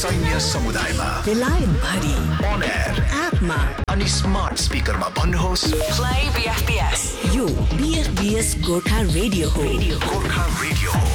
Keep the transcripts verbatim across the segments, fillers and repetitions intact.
सैन्य समुदायमा बेलायत भरि on air एपमा अनि स्मार्ट स्पिकरमा भन्नुहोस् play B F B S यो B F B S Gorkha radio हो गोर्खा रेडियो हो।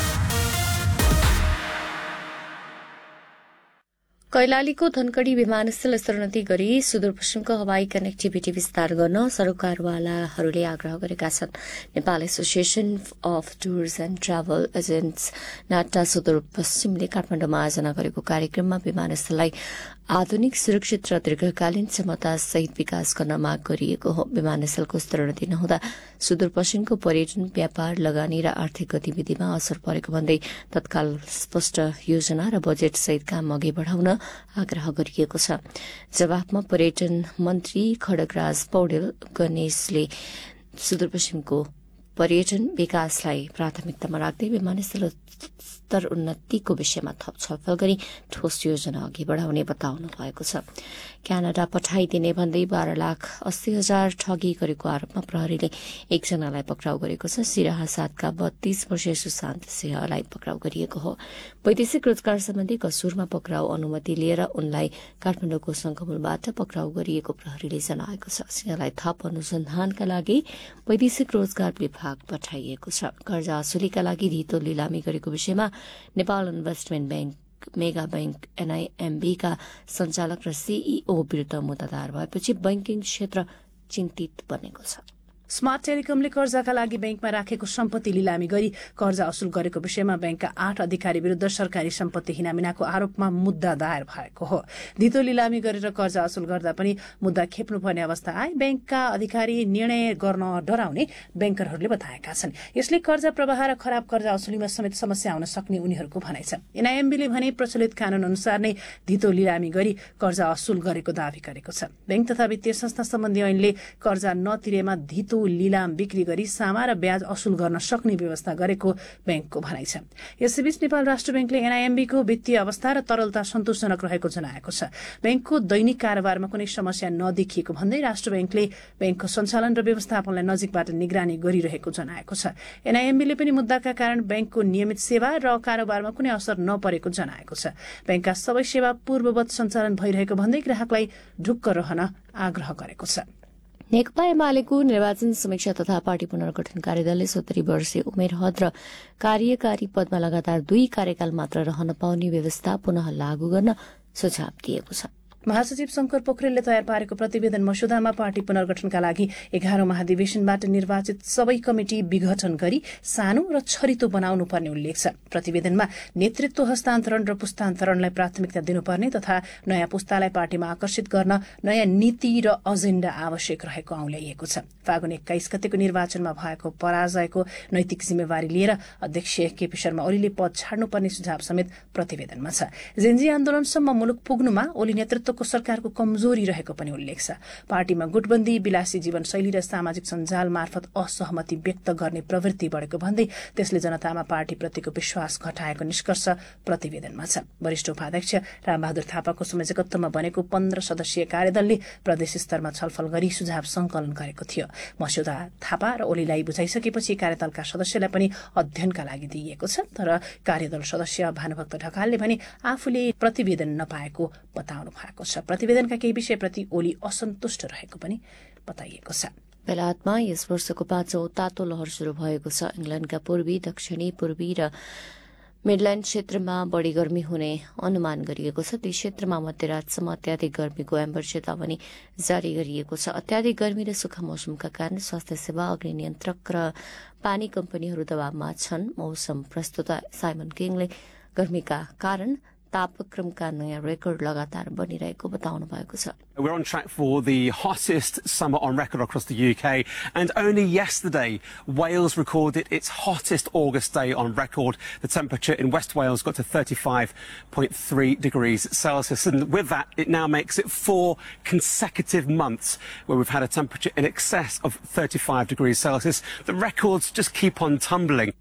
कैलालीको धनकडी विमानस्थल स्तरोन्नति गरी सुदूरपश्चिमको हवाई कनेक्टिभिटी विस्तार गर्न सरोकारवालाहरूले आग्रह गरेका छन्। Nepal association of tours and travel agents NATA सुदूरपश्चिमले काठमाडौँमा आयोजना गरेको कार्यक्रममा विमानस्थललाई आधुनिक सुरक्षित र दीर्घकालीन क्षमतासहित विकास गर्न माग गरिएको हो। विमानस्थलको स्तरोन्नति नहुँदा सुदूरपश्चिमको पर्यटन, व्यापार, लगानी र आर्थिक गतिविधिमा असर परेको भन्दै तत्काल स्पष्ट योजना र बजेटसहित काम अघि बढ़ाउन आग्रह गरिएको छ। जवाफमा पर्यटन मन्त्री खड्गराज पौडेल गणेशले सुदूरपश्चिमको पर्यटन विकासलाई प्राथमिकतामा राख्दै विमानस्थल स्तर उन्नतिको विषयमा थप छलफल गरी ठोस योजना अघि बढ़ाउने बताउनु भएको छ। क्यानाडा पठाइदिने भन्दै बाह्र लाख अस्सी हजार ठगी गरेको आरोपमा प्रहरीले एकजनालाई पक्राउ गरेको छ। सिराहा सातका बत्तीस वर्षीय सुशान्त सिंहलाई पक्राउ गरिएको हो। वैदेशिक रोजगार सम्बन्धी कसुरमा पक्राउ अनुमति लिएर उनलाई काठमाडौँको संकमूलबाट पक्राउ गरिएको प्रहरीले जनाएको छ। सिंहलाई थप अनुसन्धानका लागि वैदेशिक रोजगार विभाग पठाइएको छ। कर्जा असुलीका लागि धितो लिलामी गरेको विषयमा Nepal investment bank, mega bank, एनआईएमबी का संचालक र सीईओ विरूद्ध मुद्दा दायर भएपछि बैंकिङ क्षेत्र चिन्तित बनेको छ। स्मार्ट टेलिकमले कर्जाका लागि बैंकमा राखेको सम्पत्ति लिलामी गरी कर्जा असुल गरेको विषयमा बैंकका आठ अधिकारी विरूद्ध सरकारी सम्पत्ति हिनामिनाको आरोपमा मुद्दा दायर भएको हो। धितो लिलामी गरेर कर्जा असुल गर्दा पनि मुद्दा खेप्नुपर्ने अवस्था आए बैंकका अधिकारी निर्णय गर्न डराउने बैंकरहरूले बताएका छन्। यसले कर्जा प्रवाह र खराब कर्जा असुलीमा समेत समस्या आउन सक्ने उनीहरूको भनाइ छ। एनआईएमबीले भने प्रचलित कानून अनुसार नै धितो लिलामी गरी कर्जा असुल गरेको दावी गरेको छ। बैंक तथा वित्तीय संस्था सम्बन्धी ऐनले कर्जा नतिरेमा धितो लिलाम बिक्री गरी सामा र ब्याज असुल गर्न सक्ने व्यवस्था गरेको बैंकको भनाइ छ। यसैबीच नेपाल राष्ट्र बैंकले एनआईएमबीको वित्तीय अवस्था र तरलता सन्तोषजनक रहेको जनाएको छ। बैंकको दैनिक कारोबारमा कुनै समस्या नदेखिएको भन्दै राष्ट्र बैंकले बैंकको सञ्चालन र व्यवस्थापनलाई नजिकबाट निगरानी गरिरहेको जनाएको छ। एनआईएमबीले पनि मुद्दाका कारण बैंकको नियमित सेवा र कारोबारमा कुनै असर नपरेको जनाएको छ। बैंकका सबै सेवा पूर्ववत सञ्चालन भइरहेको भन्दै ग्राहकलाई ढुक्क रहन आग्रह गरेको छ। नेकपा एमालेको निर्वाचन समीक्षा तथा पार्टी पुनर्गठन कार्यदलले सत्तरी वर्षीय उमेर हद र कार्यकारी पदमा लगातार दुई कार्यकाल मात्र रहन पाउने व्यवस्था पुनः लागू गर्न सुझाव दिएको छ। महासचिव शंकर पोखरेलले तयार पारेको प्रतिवेदन मस्यौदामा पार्टी पुनर्गठनका लागि एघारौं महाधिवेशनबाट निर्वाचित सबै कमिटी विघटन गरी सानो र छरितो बनाउनु पर्ने उल्लेख छ। प्रतिवेदनमा नेतृत्व हस्तान्तरण र पुस्तान्तरणलाई प्राथमिकता दिनुपर्ने तथा नयाँ पुस्तालाई पार्टीमा आकर्षित गर्न नयाँ नीति र एजेण्डा आवश्यक रहेको औल्याइएको छ। फागुन एक्काइस गतेको निर्वाचनमा भएको पराजयको नैतिक जिम्मेवारी लिएर अध्यक्ष केपी शर्मा ओलीले पद छाड्नुपर्ने सुझाव समेत प्रतिवेदनमा छ। जेन्जी आन्दोलनसम्म मुलुक पुग्नुमा ओली नेतृत्व सरकारको कमजोरी रहेको पनि उल्लेख छ। पार्टीमा गुटबन्दी, विलासी जीवनशैली र सामाजिक सञ्जाल मार्फत असहमति व्यक्त गर्ने प्रवृत्ति बढ़ेको भन्दै त्यसले जनतामा पार्टीप्रतिको विश्वास घटाएको निष्कर्ष प्रतिवेदनमा छ। वरिष्ठ उपाध्यक्ष रामबहादुर थापाको संयोजकत्वमा बनेको पन्ध्र सदस्यीय कार्यदलले प्रदेश स्तरमा छलफल गरी सुझाव संकलन गरेको थियो। मस्यौदा थापा र ओलीलाई बुझाइसकेपछि कार्यदलका सदस्यलाई पनि अध्ययनका लागि दिइएको छ। तर कार्यदल सदस्य भानुभक्त ढकालले भने आफूले प्रतिवेदन नपाएको बताउनु भएको छ। प्रतिवेदनका केही विषयप्रति ओली असन्तुष्ट रहेको पनि बताइएको छ। बेलायतमा यस वर्षको पाँचौं तातो लहर शुरू भएको छ। इंग्ल्याण्डका पूर्वी, दक्षिणी, पूर्वी र मिडल्याण्ड क्षेत्रमा बढ़ी गर्मी हुने अनुमान गरिएको छ। ती क्षेत्रमा मध्यरातसम्म अत्याधिक गर्मीको एम्बर चेतावनी जारी गरिएको छ। अत्याधिक गर्मी र सुक्खा मौसमका कारण स्वास्थ्य सेवा, अग्नि नियन्त्रक र पानी कम्पनीहरू दबावमा छन्। मौसम प्रस्तुता साइमन किङले गर्मीका कारण तापक्रमका नयाँ रेकर्ड लगातार बनिरहेको बताउनु भएको छ। We're on track for the hottest summer on record across the U K, and only yesterday Wales recorded its hottest August day on record. The temperature in West Wales got to thirty-five point three degrees Celsius, and with that it now makes it four consecutive months where we've had a temperature in excess of thirty-five degrees Celsius. The records just keep on tumbling.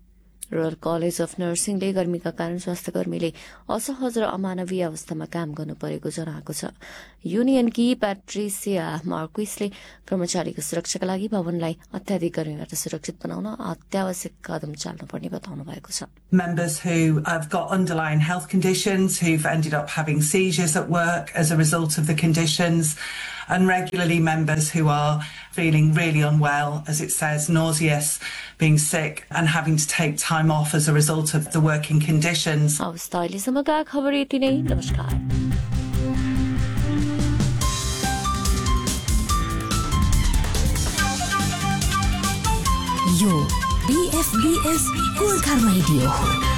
Royal college of नर्सिङले गर्मीका कारण स्वास्थ्य कर्मीले असहज र अमानवीय अवस्थामा काम गर्नु परेको जनाएको छ। युनियनकी प्याट्रिसिया मार्क्विसले कर्मचारीको सुरक्षाका लागि भवनलाई अत्याधिक गर्मीबाट सुरक्षित बनाउन अत्यावश्यक कदम चाल्नुपर्ने बताउनु भएको छ। Members who have got underlying health conditions, who've ended up having seizures at work as a result of the conditions, and regularly members who are feeling really unwell, as it says, nauseous, being sick and having to take time off as a result of the working conditions. हवस् त अहिलेसम्मका खबर यति नै। नमस्कार। यो बीएफबीएस Gorkha radio हो।